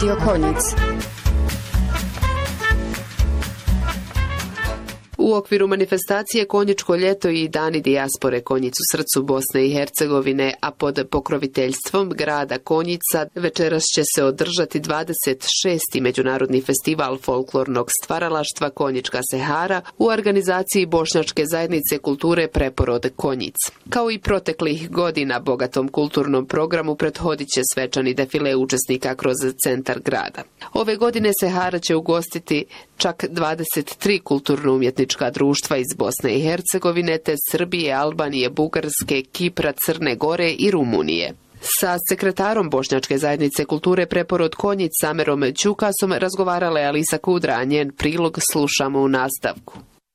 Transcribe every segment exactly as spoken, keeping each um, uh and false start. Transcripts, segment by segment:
Radio Konjic. U okviru manifestacije Konjičko ljeto i Dani dijaspore Konjic u srcu Bosne i Hercegovine, a pod pokroviteljstvom grada Konjica, večeras će se održati dvadeset šesti Međunarodni festival folklornog stvaralaštva Konjička Sehara u organizaciji Bošnjačke zajednice kulture Preporod Konjic. Kao i proteklih godina, bogatom kulturnom programu prethodit će svečani defile učesnika kroz centar grada. Ove godine Sehara će ugostiti čak dvadeset tri kulturno-umjetnička društva iz Bosne i Hercegovine te Srbije, Albanije, Bugarske, Kipra, Crne Gore i Rumunije. Sa sekretarom Bošnjačke zajednice kulture Preporod Konjic Samerom Ćukasom razgovarala je Alisa Kudra, a njen prilog slušamo u nastavku.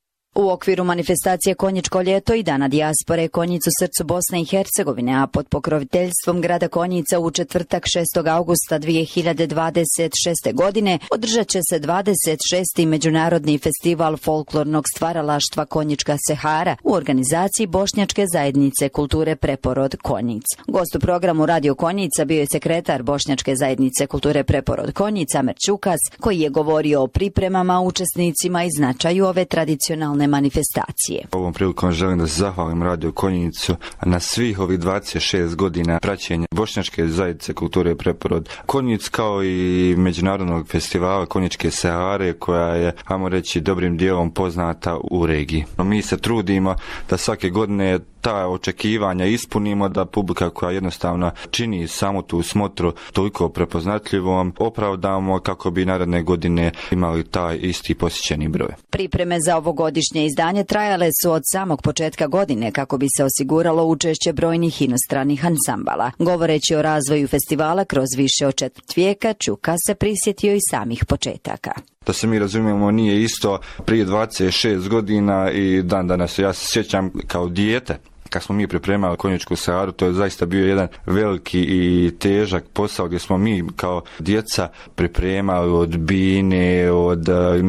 U okviru manifestacije Konjičko ljeto i Dana dijaspore Konjic u srcu Bosne i Hercegovine, a pod pokroviteljstvom grada Konjica u četvrtak šestog augusta dvije hiljade dvadeset šeste. godine održat će se dvadeset šesti Međunarodni festival folklornog stvaralaštva Konjička Sehara u organizaciji Bošnjačke zajednice kulture Preporod Konjic. Gost u programu Radio Konjica bio je sekretar Bošnjačke zajednice kulture Preporod Konjic Samer Ćukas, koji je govorio o pripremama, učesnicima i značaju ove tradicionalne manifestacije. Ovom prilikom želim da se zahvalim Radio Konjicu na svih ovih dvadeset šest godina praćenja Bošnjačke zajednice kulture Preporod Konjic, kao i Međunarodnog festivala Konjičke Sehare, koja je, ajmo reći, dobrim dijelom poznata u regiji. Mi se trudimo da svake godine ta očekivanja ispunimo, da publika koja jednostavno čini samo tu smotru toliko prepoznatljivom opravdamo kako bi naredne godine imali taj isti posjećeni broj. Pripreme za ovogodišnje izdanje trajale su od samog početka godine kako bi se osiguralo učešće brojnih inostranih ansambala. Govoreći o razvoju festivala kroz više od četvrt vijeka, Ćuka se prisjetio i samih početaka. Da se mi razumijemo, nije isto prije dvadeset šest godina i dan danas. Ja se sjećam kao dijete, kad smo mi pripremali Konjičku Seharu, to je zaista bio jedan veliki i težak posao gdje smo mi kao djeca pripremali od bine, od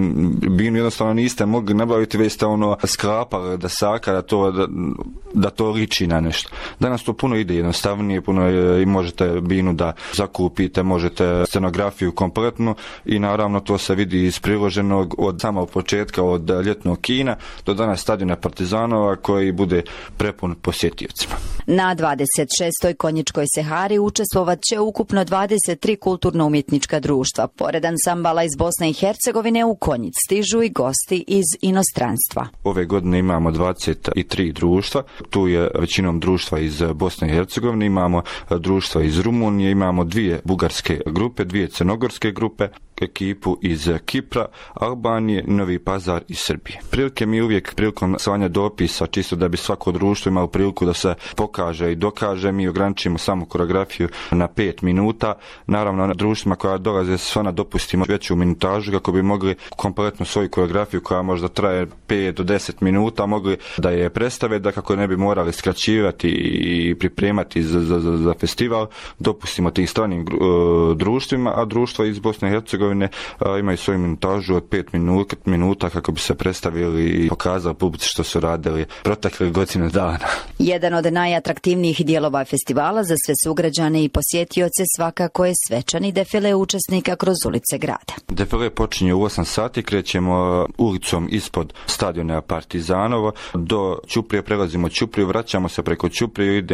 binu jednostavno niste mogli nabaviti, već ste ono sklapali da saka, da to, da, da to liči na nešto. Danas to puno ide jednostavnije, puno je, i možete binu da zakupite, možete scenografiju kompletnu i naravno to se vidi iz priloženog od samog početka, od ljetnog kina do danas stadiona Partizanova koji bude prepun posjetiocima. Na dvadeset šestoj Konjičkoj Sehari učestvovat će ukupno dvadeset tri kulturno-umjetnička društva. Pored ansambala iz Bosne i Hercegovine u Konjic stižu i gosti iz inostranstva. Ove godine imamo dvadeset tri društva, tu je većinom društva iz Bosne i Hercegovine, imamo društva iz Rumunije, imamo dvije bugarske grupe, dvije crnogorske grupe, ekipu iz Kipra, Albanije, Novi Pazar i Srbije. Prilike mi uvijek prilikom slanja dopisa, čisto da bi svako društvo imalo priliku da se pokaže i dokaže, mi ograničimo samu koreografiju na pet minuta. Naravno, na društvima koja dolaze s ona dopustimo veću minutažu kako bi mogli kompletnu svoju koreografiju koja možda traje pet do deset minuta, mogli da je predstave, da kako ne bi morali skraćivati i pripremati za, za, za festival, dopustimo tim stranim društvima, a društva iz Bosne i Hercegovine imaju svoju minutažu od pet minuta kako bi se predstavili i pokazali publici što su radili proteklih godina dana. Jedan od najatraktivnijih dijelova festivala za sve sugrađane i posjetioce svakako je svečani defile učesnika kroz ulice grada. Defile počinje u osam sati, krećemo ulicom ispod stadiona Partizanova do Ćuprije, prelazimo Ćupriju, vraćamo se preko Ćuprije, idemo